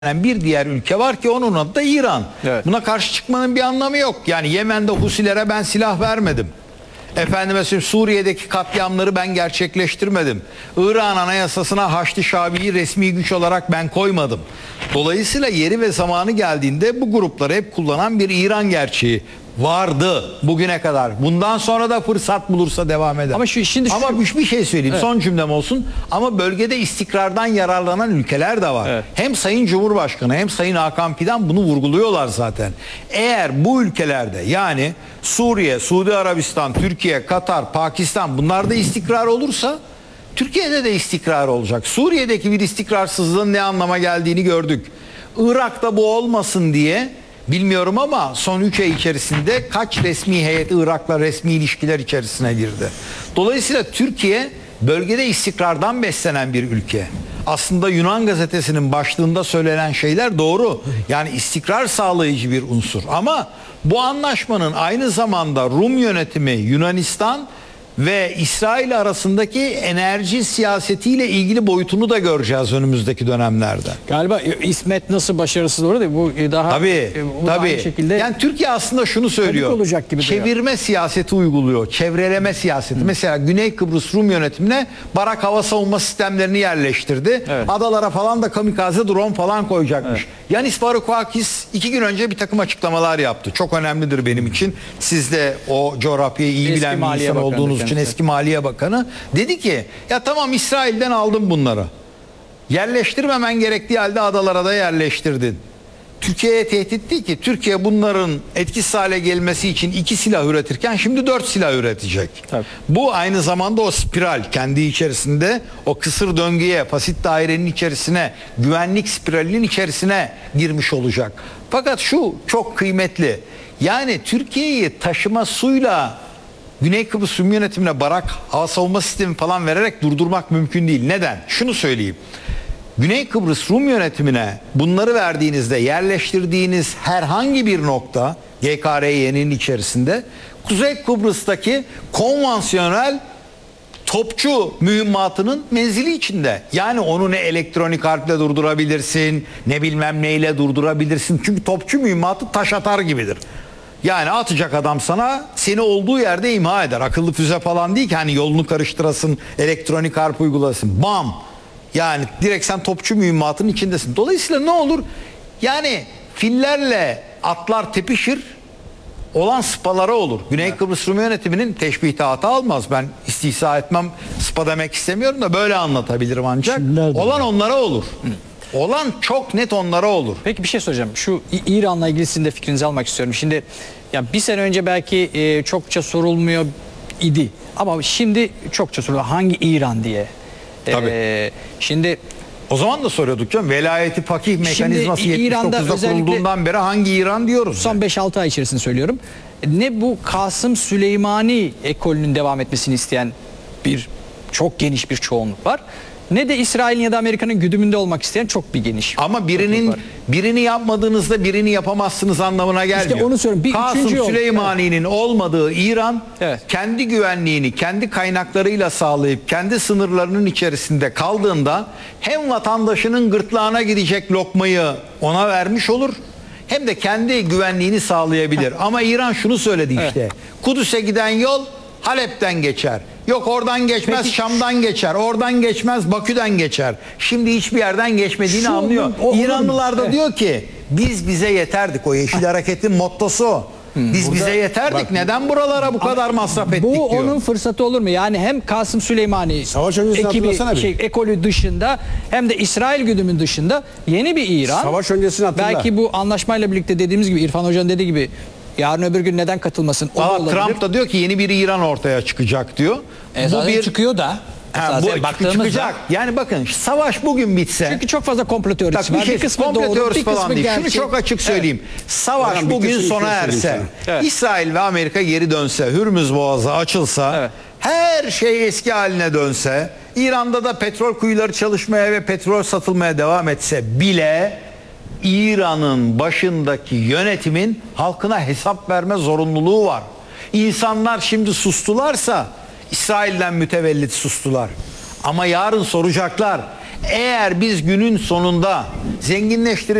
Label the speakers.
Speaker 1: bir diğer ülke var ki onun adı da İran.
Speaker 2: Evet.
Speaker 1: Buna karşı çıkmanın bir anlamı yok. Yani Yemen'de Husilere ben silah vermedim. Efendime söyleyeyim, Suriye'deki katliamları ben gerçekleştirmedim. İran Anayasası'na Haçlı Şabi'yi resmi güç olarak ben koymadım. Dolayısıyla yeri ve zamanı geldiğinde bu grupları hep kullanan bir İran gerçeği vardı bugüne kadar. Bundan sonra da fırsat bulursa devam eder.
Speaker 2: Ama
Speaker 1: Bir şey söyleyeyim,
Speaker 2: Evet.
Speaker 1: son cümlem olsun. Ama bölgede istikrardan yararlanan ülkeler de var.
Speaker 2: Evet.
Speaker 1: Hem Sayın Cumhurbaşkanı hem Sayın Hakan Fidan bunu vurguluyorlar zaten. Eğer bu ülkelerde, yani Suriye, Suudi Arabistan, Türkiye, Katar, Pakistan, bunlarda istikrar olursa Türkiye'de de istikrar olacak. Suriye'deki bir istikrarsızlığın ne anlama geldiğini gördük. Irak'ta bu olmasın diye bilmiyorum ama son 3 ay içerisinde kaç resmi heyet Irak'la resmi ilişkiler içerisine girdi. Dolayısıyla Türkiye bölgede istikrardan beslenen bir ülke. Aslında Yunan gazetesinin başlığında söylenen şeyler doğru. Yani istikrar sağlayıcı bir unsur. Ama bu anlaşmanın aynı zamanda Rum yönetimi, Yunanistan ve İsrail arasındaki enerji siyasetiyle ilgili boyutunu da göreceğiz önümüzdeki dönemlerde.
Speaker 2: Galiba İsmet nasıl başarısız orada, bu daha
Speaker 1: Tabii,
Speaker 2: bu da
Speaker 1: tabii.
Speaker 2: aynı şekilde
Speaker 1: Yani Türkiye aslında şunu söylüyor.
Speaker 2: olacak gibi
Speaker 1: çevirme siyaseti uyguluyor. Çevreleme siyaseti. Mesela Güney Kıbrıs Rum yönetimine Barak hava savunma sistemlerini yerleştirdi.
Speaker 2: Evet.
Speaker 1: Adalara falan da kamikaze drone falan koyacakmış. Yanis Varoufakis 2 gün önce bir takım açıklamalar yaptı. Çok önemlidir benim için. Siz de o coğrafyayı iyi
Speaker 2: Eski
Speaker 1: bilen bir
Speaker 2: Maliye
Speaker 1: insan
Speaker 2: Bakanı
Speaker 1: olduğunuz için,
Speaker 2: kendisi.
Speaker 1: eski Maliye Bakanı dedi ki ya tamam, İsrail'den aldım bunları. Yerleştirmemen gerektiği halde adalara da yerleştirdin. Türkiye'ye tehdit değil ki. Türkiye bunların etkisiz hale gelmesi için 2 silah üretirken şimdi 4 silah üretecek.
Speaker 2: Tabii.
Speaker 1: Bu aynı zamanda o spiral kendi içerisinde, o kısır döngüye, fasit dairenin içerisine, güvenlik spiralinin içerisine girmiş olacak. Fakat şu çok kıymetli. Yani Türkiye'yi taşıma suyla Güney Kıbrıs Rum yönetimine Barak hava savunma sistemi falan vererek durdurmak mümkün değil. Neden? Şunu söyleyeyim. Güney Kıbrıs Rum yönetimine bunları verdiğinizde yerleştirdiğiniz herhangi bir nokta GKRY'nin içerisinde Kuzey Kıbrıs'taki konvansiyonel topçu mühimmatının menzili içinde. Yani onu ne elektronik harple durdurabilirsin, ne bilmem neyle durdurabilirsin. Çünkü topçu mühimmatı taş atar gibidir. Yani atacak adam sana, seni olduğu yerde imha eder. Akıllı füze falan değil ki hani yolunu karıştırasın, elektronik harp uygulasın. Bam! Yani direkt sen topçu mühimmatının içindesin. Dolayısıyla ne olur? Yani fillerle atlar tepişir, olan spalara olur. Güney Kıbrıs Rum yönetiminin teşbihte hata almaz. Ben istihza etmem, spa demek istemiyorum da böyle anlatabilirim ancak. Olan onlara olur. Olan çok net onlara olur.
Speaker 2: Peki bir şey soracağım. Şu İran'la ilgili sizin de fikrinizi almak istiyorum. Şimdi ya bir sene önce belki çokça sorulmuyor idi. Ama şimdi çokça soruluyor. Hangi İran diye.
Speaker 1: Tabii.
Speaker 2: Şimdi
Speaker 1: O zaman da soruyorduk canım. Velayeti fakih mekanizması
Speaker 2: İran'da
Speaker 1: 79'da
Speaker 2: özellikle
Speaker 1: kurulduğundan beri hangi İran diyoruz?
Speaker 2: son 5-6 ay içerisinde söylüyorum. Ne bu Kasım Süleymani ekolünün devam etmesini isteyen bir çok geniş bir çoğunluk var. Ne de İsrail'in ya da Amerika'nın güdümünde olmak isteyen çok bir geniş.
Speaker 1: Ama birini yapmadığınızda birini yapamazsınız anlamına gelmiyor.
Speaker 2: İşte onu söylüyorum. Bir
Speaker 1: Kasım
Speaker 2: üçüncü yol.
Speaker 1: Süleymani'nin olmadığı İran,
Speaker 2: Evet.
Speaker 1: kendi güvenliğini kendi kaynaklarıyla sağlayıp kendi sınırlarının içerisinde kaldığında hem vatandaşının gırtlağına gidecek lokmayı ona vermiş olur, hem de kendi güvenliğini sağlayabilir. Ama İran şunu söyledi işte.
Speaker 2: Evet.
Speaker 1: Kudüs'e giden yol Halep'ten geçer. Yok oradan geçmez,
Speaker 2: Peki,
Speaker 1: Şam'dan geçer. Oradan geçmez, Bakü'den geçer. Şimdi hiçbir yerden geçmediğini anlıyor. İranlılar da diyor ki biz bize yeterdik. O Yeşil Hareket'in mottosu o. Biz bize yeterdik. Neden buralara bu kadar masraf ettik
Speaker 2: Bu
Speaker 1: diyor.
Speaker 2: onun fırsatı olur mu? Yani hem Kasım Süleymani
Speaker 3: Savaş öncesini hatırlasana bir.
Speaker 2: ekolü dışında hem de İsrail güdümün dışında yeni bir İran.
Speaker 3: Savaş öncesini hatırla.
Speaker 2: Belki bu anlaşmayla birlikte dediğimiz gibi, İrfan Hoca'nın dediği gibi, yarın öbür gün neden katılmasın? O da olabilir.
Speaker 1: Trump da diyor ki yeni bir İran ortaya çıkacak diyor.
Speaker 4: Zaten çıkıyor da.
Speaker 1: Bu
Speaker 4: Baktığımızda
Speaker 1: çıkacak. Yani bakın, savaş bugün bitse.
Speaker 2: Çünkü çok fazla komplo teorisi var.
Speaker 1: Bir kısmı komplo teorisi falan değil. Şunu çok açık söyleyeyim. Savaş
Speaker 3: Hocam, bir
Speaker 1: bugün
Speaker 3: kısmı
Speaker 1: sona
Speaker 3: söyleyeyim
Speaker 1: erse,
Speaker 3: sana.
Speaker 2: Evet.
Speaker 1: İsrail ve Amerika geri dönse, Hürmüz Boğazı açılsa,
Speaker 2: Evet.
Speaker 1: her şey eski haline dönse, İran'da da petrol kuyuları çalışmaya ve petrol satılmaya devam etse bile İran'ın başındaki yönetimin halkına hesap verme zorunluluğu var. İnsanlar şimdi sustularsa İsrail'den mütevellit sustular. Ama yarın soracaklar. Eğer biz günün sonunda zenginleştirelim